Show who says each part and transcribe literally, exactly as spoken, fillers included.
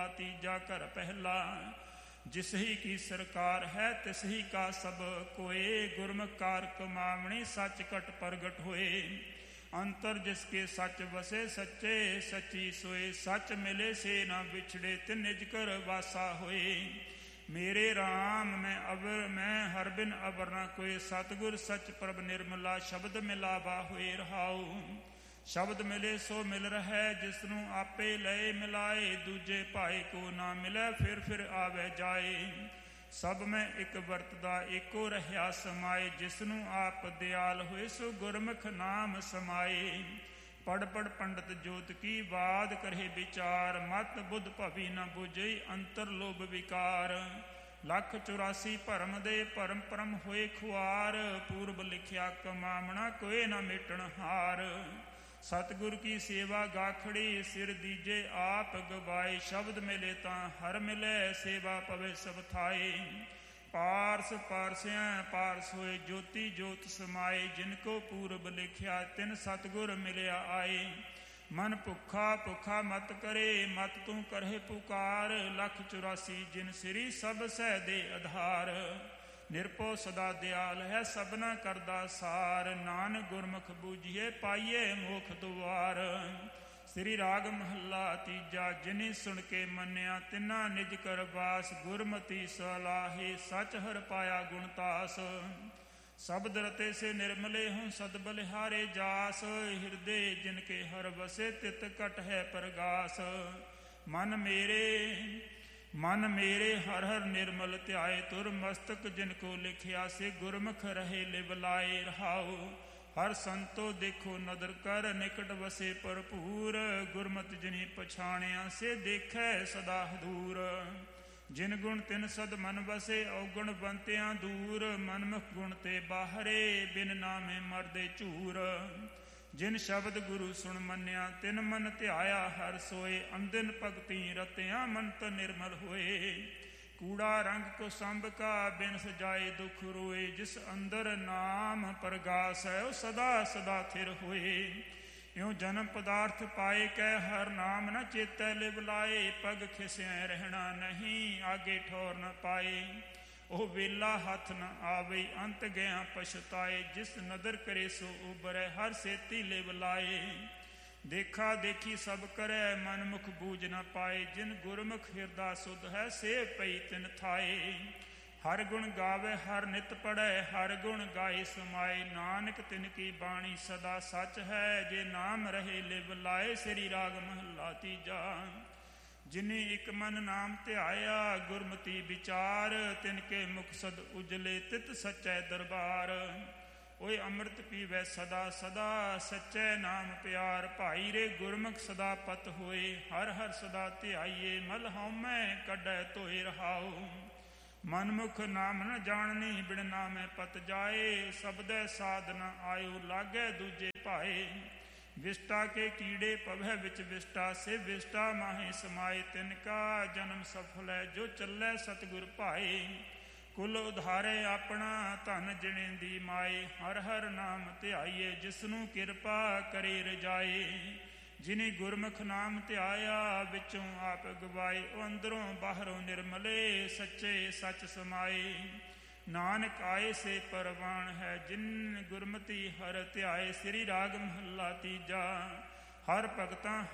Speaker 1: महला तीजा घर पहला। जिस ही की सरकार है तिस ही का सब कोय, गुरमुख कार कमावणी सच घट प्रगट होए। अंतर जिसके सच वसे सच्चे, सच्ची सोए सच मिले से न बिछड़े, तिन निज कर वासा होए। मेरे राम मैं अवर मैं हर बिन अवर न कोई, सतगुर सच प्रभ निर्मला शब्द मिलावा होए रहाऊ। शब्द मिले सो मिल रहा जिसनू आपे लय मिलाए, दूजे भाई को ना मिले फिर फिर आवे जाए। सब में एक वरतदा एको रहा समाए, जिसनू आप दयाल होए सो गुरमुख नाम समाए। पढ़ पढ़ पंडित जोत की बात करे विचार, मत बुद्ध भवी न बुझे अंतर लोभ विकार। लख चौरासी भरम दे भरम परम होए खुआर, पूर्व लिखिया कमावना कोई न मिटन हार। सतगुर की सेवा गाखड़ी सिर दीजे आप गवाए, शब्द मिले तां हर मिले सेवा पवे सब थाए। पारस पारसिया पारस होए ज्योति ज्योत समाए, जिनको पूर्व लिखिया तिन सतगुर मिलिया आए। मन भुखा भुखा मत करे मत तू करहे पुकार, लख चौरासी जिन सिरी सब सह दे आधार। निरपो सदा दयाल है सबना करदा सार, नानक गुरमुख बूझिए पाइए मोख दुआर। श्री राग महला तीजा। जिनी सुन के मन्या तिना निज कर वास, गुरमति सलाहे सच हर पाया गुणतास। शब्द रते से निर्मले हूँ सद बलिहारे जास, हृदय जिनके हर बसे तित कट है प्रगास। मन मेरे मन मेरे हर हर निर्मल ध्याए, तुर मस्तक जिनको लिखिया से गुरमुख रहे लिवलाए रहाओ। हर संतो देखो नदर कर निकट वसे भरपूर, गुरमत जिनी पछाणिया से देखे सदा हदूर। जिन गुण तिन सद मन वसे अवगुण बनतियां दूर, मनमुख गुण ते बाहरे बिन नामे मरदे झूर। जिन शब्द गुरु सुन मन्या तिन मन ध्याया हर सोए, अंदिन भगति रतियां मंत निर्मल होए। कूड़ा रंग को संभ का बिन सजाए दुख रोए, जिस अंदर नाम प्रगास है वो सदा सदा थिर होए। यूं जन्म पदार्थ पाए कै हर नाम न चेतै लिव लाए, पग खिस्या रहना नहीं आगे ठौर न पाए। ਉਹ ਵੇਲਾ ਹੱਥ ਨ ਆਵੇ ਅੰਤ ਗਿਆ ਪਛਤਾਏ, ਜਿਸ ਨਦਰ ਕਰੇ ਸੋ ਉਬਰੈ ਹਰ ਸੇਤੀ ਲਿਵ ਲਾਏ। ਦੇਖਾ ਦੇਖੀ ਸਭ ਕਰੈ ਮਨ ਮੁਖ ਬੂਝ ਨ ਪਾਏ, ਜਿਨ ਗੁਰਮੁਖ ਹਿਰਦਾ ਸੁਧ ਹੈ ਸੇ ਪਈ ਤਿਨ ਥਾਏ। ਹਰ ਗੁਣ ਗਾਵੇ ਹਰ ਨਿਤ ਪੜੈ ਹਰ ਗੁਣ ਗਾਏ ਸਮਾਏ, ਨਾਨਕ ਤਿਨ ਕੀ ਬਾਣੀ ਸਦਾ ਸੱਚ ਹੈ, ਜੇ ਨਾਮ ਰਹੇ ਲਿਵ ਲਾਏ। ਸ੍ਰੀ ਰਾਗ ਮਹਲਾ ਤੀਜਾ। जिन्हें एक मन नाम ध्याया गुरमति विचार, तिनके मुख सद उजले तित सच्चै दरबार। ओए अमृत पीवै सदा सदा सच्चै नाम प्यार, भाई रे गुरमुख सदा पत होए। हर हर सदा ध्याइए मल हउमै कढै धोए रहाओ। मनमुख नाम न जाननी बिन नामै पत जाए, सबदै साध न आयो लागै दूजे भाए। विष्टा के कीड़े पवै विच विष्टा से विष्टा माहे समाए, तिनका जन्म सफल है जो चलै सतगुर भाए। कुल उधारे अपना धन जिणे दी माए, हर हर नाम ध्याइए जिसनू किरपा करे रजाए। जिने गुरमुख नाम ध्याया विचों आप गवाए, ओ अंदरों बाहरों निर्मले सच्चे सच समाए। नानक आए से परवान है जिन गुरमति हर ध्याए। श्री राग महला तीजा। हर भगतां